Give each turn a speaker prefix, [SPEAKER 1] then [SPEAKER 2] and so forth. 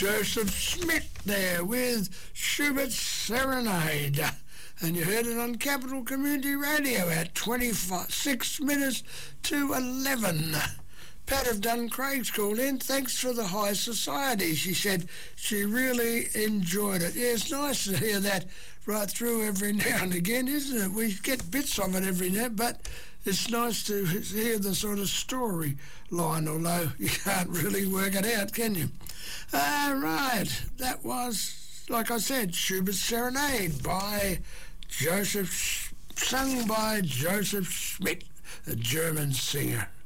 [SPEAKER 1] Joseph Schmidt there with Schubert's Serenade. And you heard it on Capital Community Radio at 26 minutes to 11. Pat of Duncraig's called in. Thanks for the high society. She said she really enjoyed it. Yeah, it's nice to hear that right through every now and again, isn't it? We get bits of it every now, but it's nice to hear the sort of story line, although you can't really work it out, can you? Right, that was, like I said, Schubert's Serenade by sung by Joseph Schmidt, a German singer.